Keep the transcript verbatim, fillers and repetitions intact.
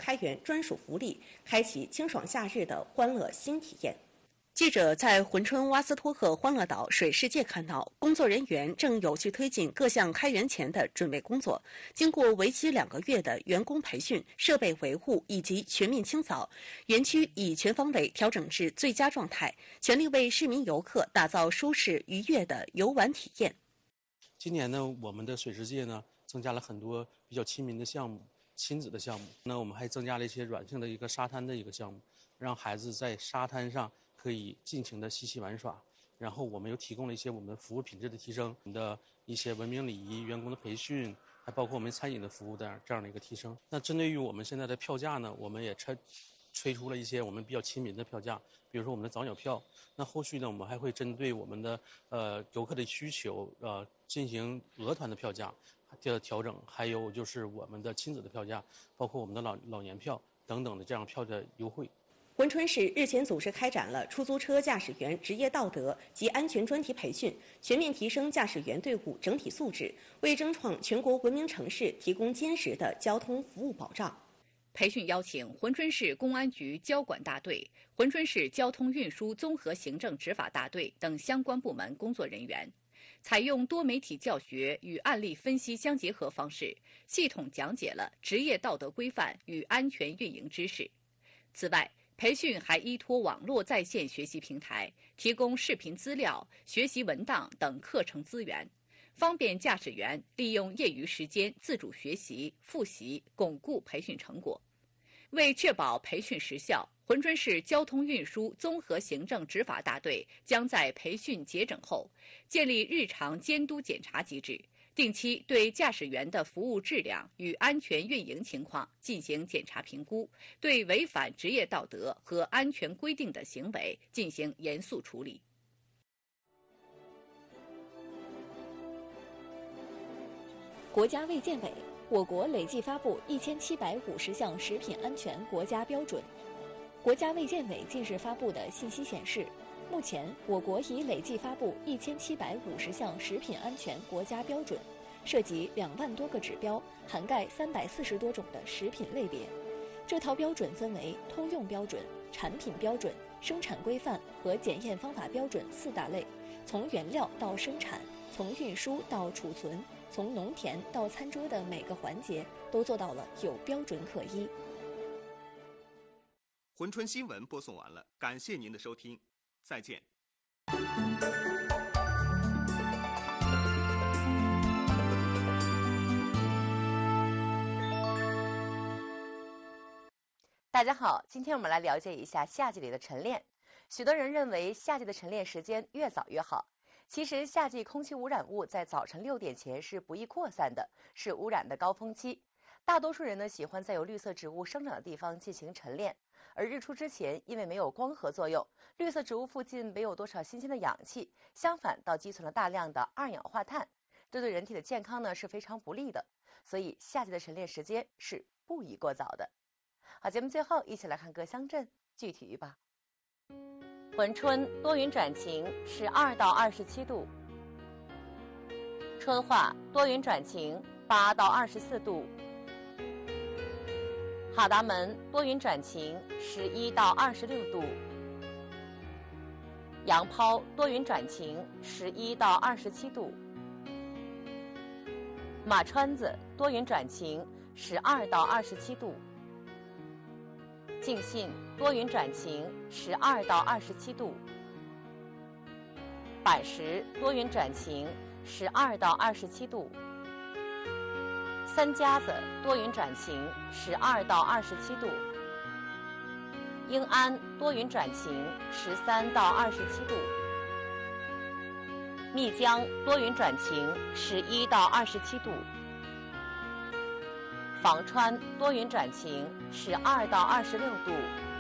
开源专属福利，开启清爽夏日的欢乐新体验。记者在珲春瓦斯托克欢乐岛水世界看到，工作人员正有序推进各项开园前的准备工作。经过为期两个月的员工培训、设备维护以及全面清扫，园区已全方位调整至最佳状态，全力为市民游客打造舒适愉悦的游玩体验。 今年呢，我们的水世界呢增加了很多比较亲民的项目、亲子的项目。那我们还增加了一些软性的一个沙滩的一个项目，让孩子在沙滩上可以尽情的嬉戏玩耍。然后我们又提供了一些我们的服务品质的提升，我们的一些文明礼仪、员工的培训，还包括我们餐饮的服务的这样的一个提升。那针对于我们现在的票价呢，我们也推推出了一些我们比较亲民的票价，比如说我们的早鸟票。那后续呢，我们还会针对我们的呃游客的需求，呃进行额团的票价的调整，还有就是我们的亲子的票价，包括我们的老老年票等等的这样票的优惠。 珲春市日前组织开展了出租车驾驶员职业道德及安全专题培训，全面提升驾驶员队伍整体素质，为争创全国文明城市提供坚实的交通服务保障。 培训邀请珲春市公安局交管大队、珲春市交通运输综合行政执法大队等相关部门工作人员，采用多媒体教学与案例分析相结合方式，系统讲解了职业道德规范与安全运营知识。此外，培训还依托网络在线学习平台，提供视频资料、学习文档等课程资源，方便驾驶员利用业余时间自主学习、复习，巩固培训成果。为确保培训实效，珲春市交通运输综合行政执法大队将在培训结整后，建立日常监督检查机制，定期对驾驶员的服务质量与安全运营情况进行检查评估，对违反职业道德和安全规定的行为进行严肃处理。 国家卫健委，我国累计发布一千七百五十项食品安全国家标准。国家卫健委近日发布的信息显示，目前我国已累计发布一千七百五十项食品安全国家标准，涉及两万多个指标，涵盖三百四十多种的食品类别。这套标准分为通用标准、产品标准、生产规范和检验方法标准四大类，从原料到生产，从运输到储存，从农田到餐桌的每个环节都做到了有标准可依。 珲春新闻播送完了，感谢您的收听，再见。 大家好，今天我们来了解一下夏季里的晨练。许多人认为夏季的晨练时间越早越好，其实夏季空气污染物在早晨六点前是不易扩散的，是污染的高峰期。大多数人呢喜欢在有绿色植物生长的地方进行晨练，而日出之前因为没有光合作用，绿色植物附近没有多少新鲜的氧气，相反倒积存了大量的二氧化碳，这对人体的健康呢是非常不利的。所以夏季的晨练时间是不宜过早的。好，节目最后一起来看各乡镇具体预报。珲春多云转晴，十二到二十七度；春化多云转晴，八到二十四度；哈达门多云转晴，十一到二十六度；杨抛多云转晴，十一到二十七度；马川子多云转晴，十二到二十七度；敬信多云转晴，十二到二十七度；板石多云转晴，十二到二十七度；三家子多云转晴，十二到二十七度；英安多云转晴，十三到二十七度；密江多云转晴，十一到二十七度；房川多云转晴，十二到二十六度；